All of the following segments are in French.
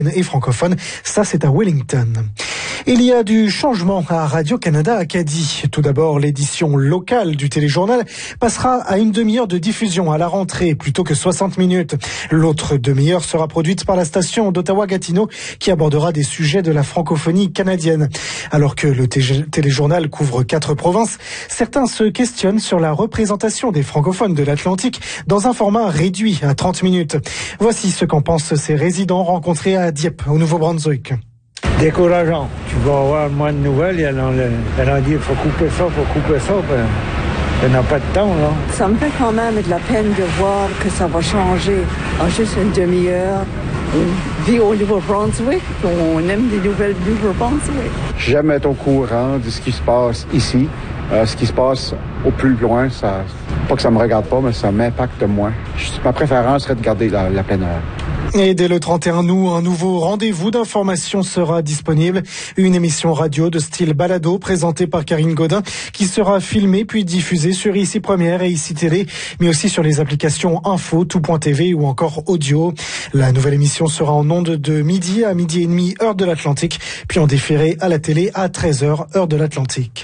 et francophone. Ça, c'est à Wellington. Il y a du changement à Radio-Canada Acadie. Tout d'abord, l'édition locale du téléjournal passera à une demi-heure de diffusion à la rentrée plutôt que 60 minutes. L'autre demi-heure sera produite par la station d'Ottawa-Gatineau qui abordera des sujets de la francophonie canadienne. Alors que le téléjournal couvre 4 provinces, certains se questionnent sur la représentation des francophones de l'Atlantique dans un format réduit à 30 minutes. Voici ce qu'en pensent ces résidents rencontrés à Dieppe, au Nouveau-Brunswick. Décourageant. Tu vas avoir moins de nouvelles. Elle a dit, il faut couper ça. Elle n'a pas de temps, là. Ça me fait quand même de la peine de voir que ça va changer en juste une demi-heure. On vit au Nouveau-Brunswick, on aime des nouvelles du Nouveau-Brunswick. J'aime être au courant de ce qui se passe ici. Ce qui se passe au plus loin, ça, pas que ça me regarde pas, mais ça m'impacte moins. Ma préférence serait de garder la pleine heure. Et dès le 31 août, un nouveau rendez-vous d'information sera disponible. Une émission radio de style balado présentée par Karine Godin qui sera filmée puis diffusée sur Ici Première et Ici Télé, mais aussi sur les applications Info, Tout.tv ou encore Audio. La nouvelle émission sera en ondes de midi à midi et demi, heure de l'Atlantique, puis en différé à la télé à 13h, heure de l'Atlantique.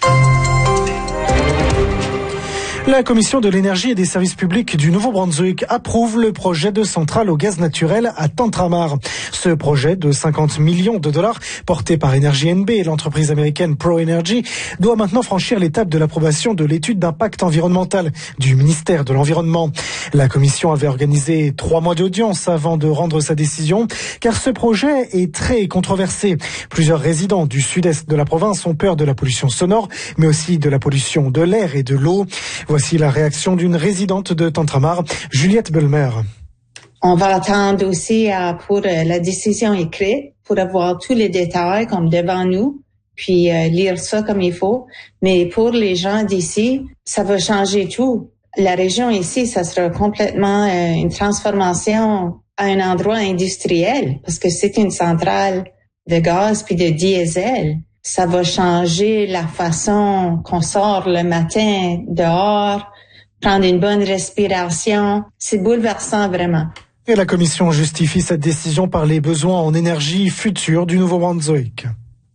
La Commission de l'énergie et des services publics du Nouveau-Brunswick approuve le projet de centrale au gaz naturel à Tantramar. Ce projet de 50 millions de dollars, porté par Energy NB et l'entreprise américaine ProEnergy, doit maintenant franchir l'étape de l'approbation de l'étude d'impact environnemental du ministère de l'Environnement. La Commission avait organisé 3 mois d'audience avant de rendre sa décision, car ce projet est très controversé. Plusieurs résidents du sud-est de la province ont peur de la pollution sonore, mais aussi de la pollution de l'air et de l'eau. Voici la réaction d'une résidente de Tantramar, Juliette Belmer. On va attendre aussi pour la décision écrite, pour avoir tous les détails comme devant nous, puis lire ça comme il faut. Mais pour les gens d'ici, ça va changer tout. La région ici, ça sera complètement une transformation à un endroit industriel, parce que c'est une centrale de gaz puis de diesel. Ça va changer la façon qu'on sort le matin dehors, prendre une bonne respiration. C'est bouleversant vraiment. Et la Commission justifie cette décision par les besoins en énergie future du Nouveau-Brunswick.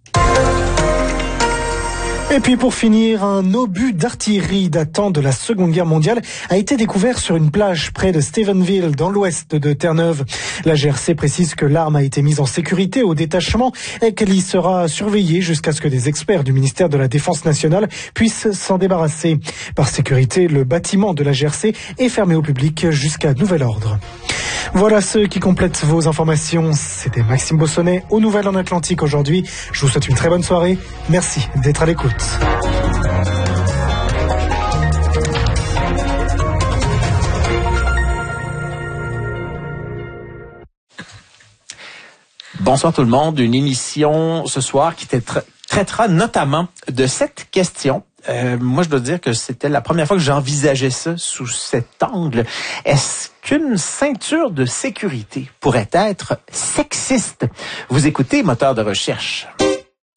Et puis pour finir, un obus d'artillerie datant de la Seconde Guerre mondiale a été découvert sur une plage près de Stephenville, dans l'ouest de Terre-Neuve. La GRC précise que l'arme a été mise en sécurité au détachement et qu'elle y sera surveillée jusqu'à ce que des experts du ministère de la Défense nationale puissent s'en débarrasser. Par sécurité, le bâtiment de la GRC est fermé au public jusqu'à nouvel ordre. Voilà ceux qui complètent vos informations. C'était Maxime Bossonnet aux Nouvelles en Atlantique aujourd'hui. Je vous souhaite une très bonne soirée. Merci d'être à l'écoute. Bonsoir tout le monde. Une émission ce soir qui traitera notamment de cette question. Moi, je dois dire que c'était la première fois que j'envisageais ça sous cet angle. Est-ce qu'une ceinture de sécurité pourrait être sexiste? Vous écoutez Moteur de recherche.